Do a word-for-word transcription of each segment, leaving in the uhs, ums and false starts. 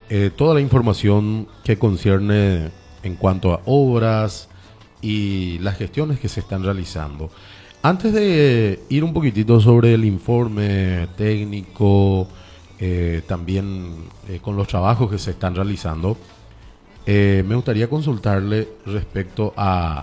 eh, toda la información que concierne en cuanto a obras y las gestiones que se están realizando. Antes de ir un poquitito sobre el informe técnico, eh, también eh, con los trabajos que se están realizando, eh, me gustaría consultarle respecto a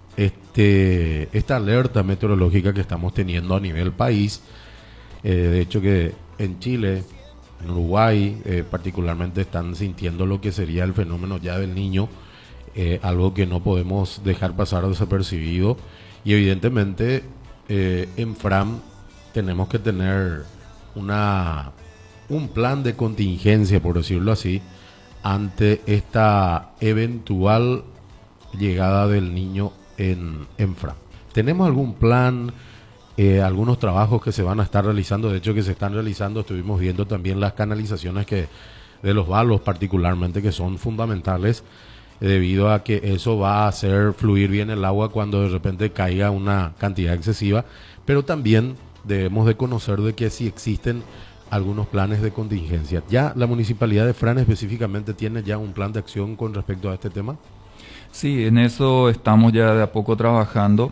este, esta alerta meteorológica que estamos teniendo a nivel país. Eh, de hecho que en Chile, en Uruguay eh, particularmente están sintiendo lo que sería el fenómeno ya del Niño, eh, algo que no podemos dejar pasar desapercibido. Y evidentemente eh, en Fram tenemos que tener una, un plan de contingencia, por decirlo así, ante esta eventual llegada del Niño en, en Fram. ¿Tenemos algún plan, eh, algunos trabajos que se van a estar realizando? De hecho que se están realizando, estuvimos viendo también las canalizaciones que, de los valos particularmente, que son fundamentales, debido a que eso va a hacer fluir bien el agua cuando de repente caiga una cantidad excesiva, pero también debemos de conocer de que si existen algunos planes de contingencia. ¿Ya la Municipalidad de Fran específicamente tiene ya un plan de acción con respecto a este tema? Sí, en eso estamos ya de a poco trabajando.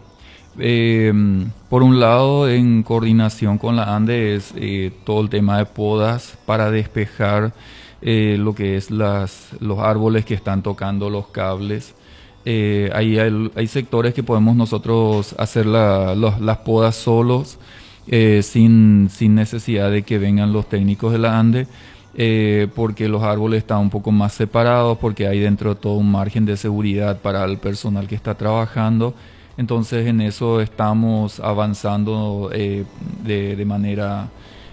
Eh, por un lado, en coordinación con la ANDE es eh, todo el tema de podas para despejar Eh, lo que es las, los árboles que están tocando los cables. Eh, hay, hay, hay sectores que podemos nosotros hacer la, los, las podas solos, eh, sin, sin necesidad de que vengan los técnicos de la ANDE, eh, porque los árboles están un poco más separados, porque hay dentro todo un margen de seguridad para el personal que está trabajando. Entonces en eso estamos avanzando eh, de, de manera...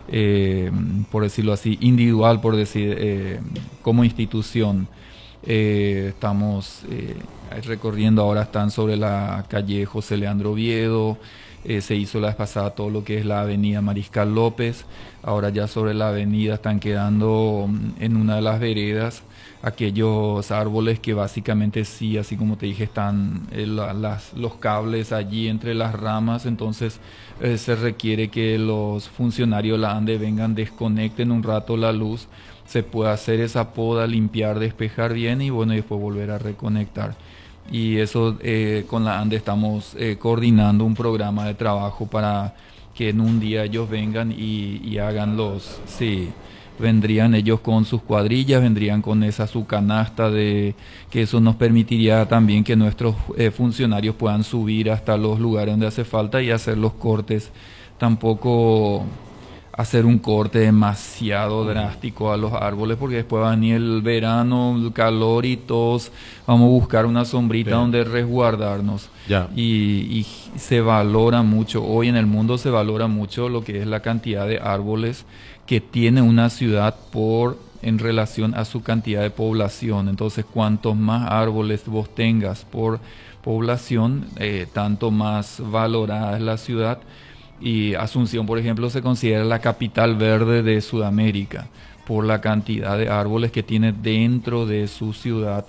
Eh, por decirlo así, individual, por decir, eh, como institución. Eh, estamos eh, recorriendo, ahora están sobre la calle José Leandro Oviedo, eh, se hizo la vez pasada todo lo que es la avenida Mariscal López, ahora ya sobre la avenida están quedando en una de las veredas aquellos árboles que básicamente sí, así como te dije, están eh, la, las, los cables allí entre las ramas, entonces eh, se requiere que los funcionarios de la ANDE vengan, desconecten un rato la luz, se pueda hacer esa poda, limpiar, despejar bien y bueno, y después volver a reconectar. Y eso eh, con la ANDE estamos eh, coordinando un programa de trabajo para que en un día ellos vengan y, y hagan los... sí, vendrían ellos con sus cuadrillas, vendrían con esa su canasta, de que eso nos permitiría también que nuestros eh, funcionarios puedan subir hasta los lugares donde hace falta y hacer los cortes. Tampoco hacer un corte demasiado drástico a los árboles, porque después va a venir el verano, el calor y todos vamos a buscar una sombrita sí. donde resguardarnos. Ya. Y, y se valora mucho, hoy en el mundo se valora mucho lo que es la cantidad de árboles que tiene una ciudad por en relación a su cantidad de población. Entonces, cuantos más árboles vos tengas por población, eh, tanto más valorada es la ciudad. Y Asunción, por ejemplo, se considera la capital verde de Sudamérica por la cantidad de árboles que tiene dentro de su ciudad.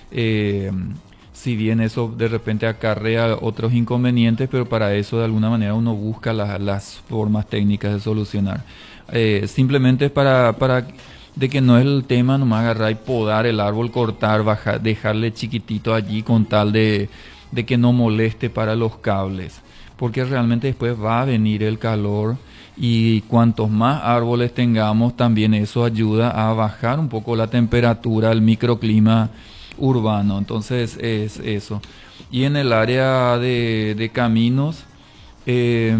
Eh, si bien eso de repente acarrea otros inconvenientes, pero para eso de alguna manera uno busca la, las formas técnicas de solucionar. Eh, simplemente para, para de que no es el tema nomás agarrar y podar el árbol, cortar, bajar, dejarle chiquitito allí con tal de, de que no moleste para los cables, porque realmente después va a venir el calor y cuantos más árboles tengamos, también eso ayuda a bajar un poco la temperatura, el microclima urbano. Entonces es eso. Y en el área de, de caminos, eh,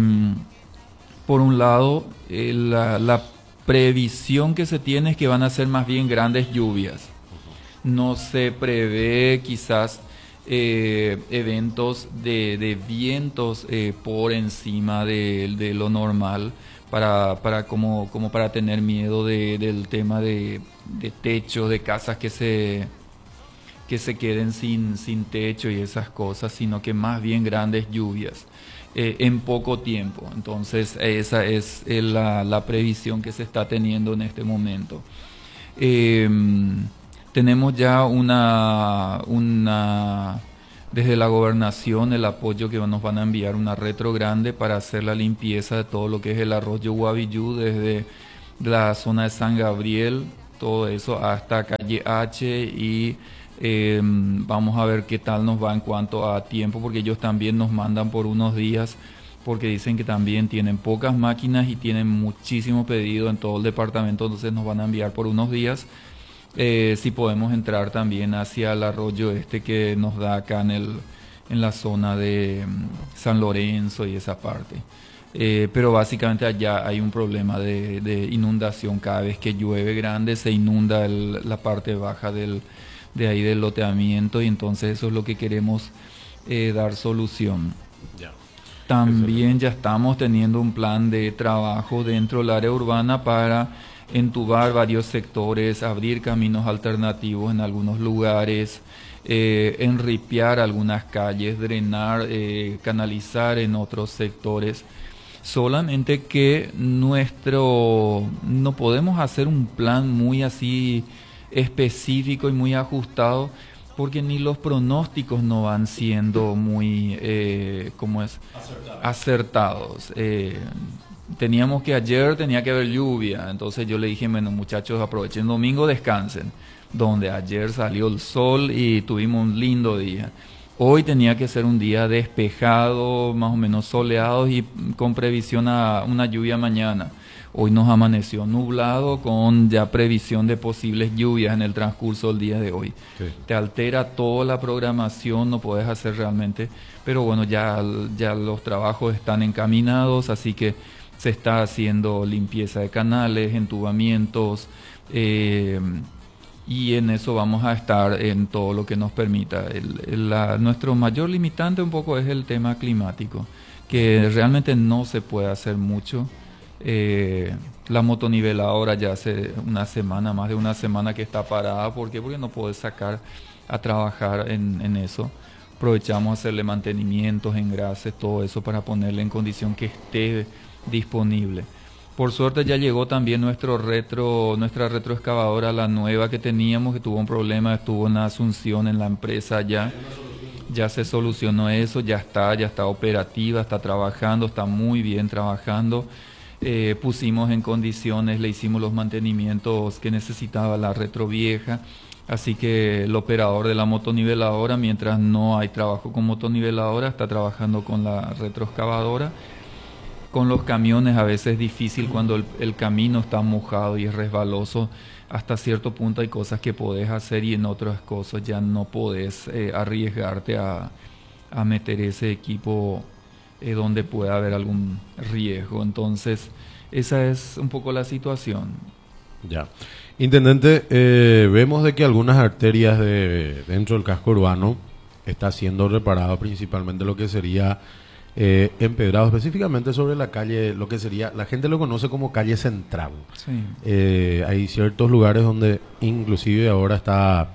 por un lado, eh, la, la previsión que se tiene es que van a ser más bien grandes lluvias. No se prevé quizás eh, eventos de, de vientos eh, por encima de, de lo normal, para, para como, como para tener miedo de, del tema de, de techos, de casas que se, que se queden sin, sin techo y esas cosas, sino que más bien grandes lluvias. Eh, en poco tiempo. Entonces esa es eh, la, la previsión que se está teniendo en este momento. Eh, tenemos ya una, una, desde la gobernación, el apoyo que nos van a enviar una retro grande para hacer la limpieza de todo lo que es el arroyo Guavillú, desde la zona de San Gabriel todo eso hasta calle H y eh, vamos a ver qué tal nos va en cuanto a tiempo, porque ellos también nos mandan por unos días, porque dicen que también tienen pocas máquinas y tienen muchísimo pedido en todo el departamento, entonces nos van a enviar por unos días. Eh, si podemos entrar también hacia el arroyo este que nos da acá en, el, en la zona de um, San Lorenzo y esa parte. Eh, pero básicamente allá hay un problema de, de inundación. Cada vez que llueve grande se inunda el, la parte baja del, de ahí del loteamiento, y entonces eso es lo que queremos eh, dar solución. Ya. También ya estamos teniendo un plan de trabajo dentro del área urbana para entubar varios sectores, abrir caminos alternativos en algunos lugares, eh, enripiar algunas calles, drenar, eh, canalizar en otros sectores. Solamente que nuestro no podemos hacer un plan muy así específico y muy ajustado, porque ni los pronósticos no van siendo muy, eh, ¿cómo es? Acertados. Acertados. Eh, teníamos que ayer tenía que haber lluvia, entonces yo le dije, bueno, muchachos, aprovechen domingo, descansen, donde ayer salió el sol y tuvimos un lindo día. Hoy tenía que ser un día despejado, más o menos soleado y con previsión a una lluvia mañana. Hoy nos amaneció nublado con ya previsión de posibles lluvias en el transcurso del día de hoy. Sí. Te altera toda la programación, no puedes hacer realmente, pero bueno, ya, ya los trabajos están encaminados, así que se está haciendo limpieza de canales, entubamientos, eh, y en eso vamos a estar en todo lo que nos permita. El, el, la, nuestro mayor limitante un poco es el tema climático, que realmente no se puede hacer mucho. Eh, la motoniveladora ya hace una semana, más de una semana que está parada. ¿Por qué? Porque no puedes sacar a trabajar en, en eso. Aprovechamos a hacerle mantenimientos, engrases, todo eso para ponerle en condición que esté disponible. Por suerte ya llegó también nuestro retro, nuestra retroexcavadora, la nueva que teníamos, que tuvo un problema, estuvo en Asunción en la empresa ya. Ya se solucionó eso, ya está, ya está operativa, está trabajando, está muy bien trabajando. Eh, pusimos en condiciones, le hicimos los mantenimientos que necesitaba la retro vieja, así que el operador de la motoniveladora, mientras no hay trabajo con motoniveladora, está trabajando con la retroexcavadora. Con los camiones a veces es difícil cuando el, el camino está mojado y es resbaloso. Hasta cierto punto hay cosas que podés hacer y en otras cosas ya no podés eh, arriesgarte a, a meter ese equipo eh, donde pueda haber algún riesgo. Entonces, esa es un poco la situación. Ya. Intendente, eh, vemos de que algunas arterias de dentro del casco urbano está siendo reparado, principalmente lo que sería eh, empedrado, específicamente sobre la calle, lo que sería, la gente lo conoce como calle central. Sí. Eh, hay ciertos lugares donde inclusive ahora está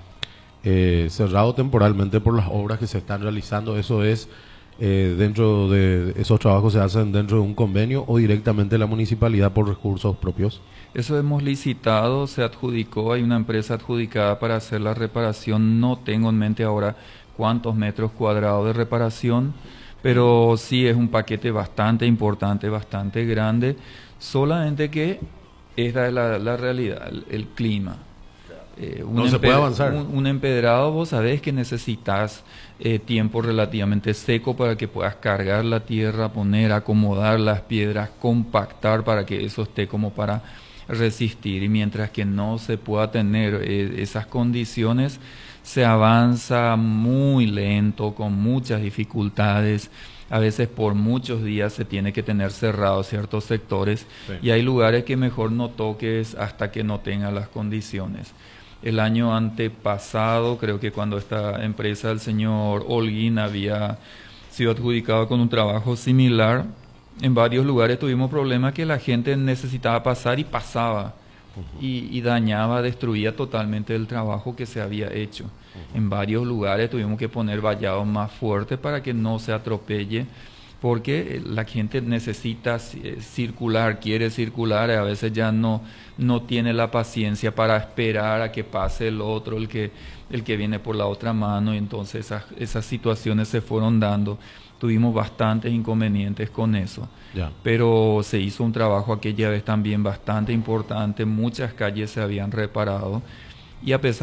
eh, cerrado temporalmente por las obras que se están realizando. Eso es eh, dentro de esos trabajos se hacen dentro de un convenio o directamente la municipalidad por recursos propios. Eso hemos licitado, se adjudicó, hay una empresa adjudicada para hacer la reparación. No tengo en mente ahora cuántos metros cuadrados de reparación, pero sí es un paquete bastante importante, bastante grande, solamente que esta es la, la realidad, el, el clima. Eh, un no se puede avanzar. Un, un empedrado, vos sabés que necesitas eh, tiempo relativamente seco para que puedas cargar la tierra, poner, acomodar las piedras, compactar para que eso esté como para resistir, y mientras que no se pueda tener eh, esas condiciones, se avanza muy lento, con muchas dificultades. A veces por muchos días se tiene que tener cerrados ciertos sectores, sí. Y hay lugares que mejor no toques hasta que no tengas las condiciones. El año antepasado, creo que cuando esta empresa del señor Holguín había sido adjudicado con un trabajo similar, en varios lugares tuvimos problemas que la gente necesitaba pasar y pasaba. Uh-huh. y, y dañaba, destruía totalmente el trabajo que se había hecho. Uh-huh. En varios lugares tuvimos que poner vallados más fuertes para que no se atropelle porque la gente necesita circular, quiere circular, y a veces ya no, no tiene la paciencia para esperar a que pase el otro, el que, el que viene por la otra mano, y entonces esas, esas situaciones se fueron dando. Tuvimos bastantes inconvenientes con eso, Ya. pero se hizo un trabajo aquella vez también bastante importante, muchas calles se habían reparado, y a pesar